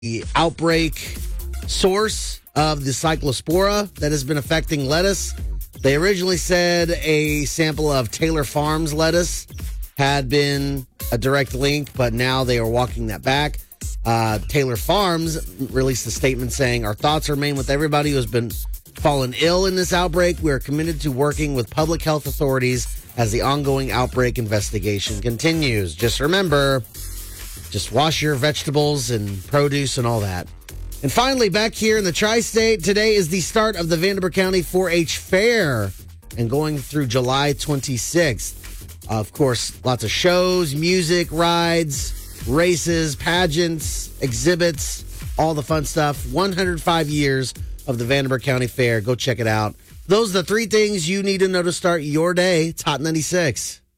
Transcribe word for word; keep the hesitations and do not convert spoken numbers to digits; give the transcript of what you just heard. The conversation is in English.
the outbreak source of the cyclospora that has been affecting lettuce. They originally said a sample of Taylor Farms lettuce had been a direct link, but now they are walking that back. Uh, Taylor Farms released a statement saying, "Our thoughts remain with everybody who has been fallen ill in this outbreak. We are committed to working with public health authorities as the ongoing outbreak investigation continues. Just remember, just wash your vegetables and produce and all that." And finally, back here in the Tri-State, today is the start of the Vanderbilt County four H Fair and going through July twenty-sixth. Uh, of course, lots of shows, music, rides, races, pageants, exhibits, all the fun stuff. one hundred five years of the Vanderbilt County Fair. Go check it out. Those are the three things you need to know to start your day. It's Hot ninety-six.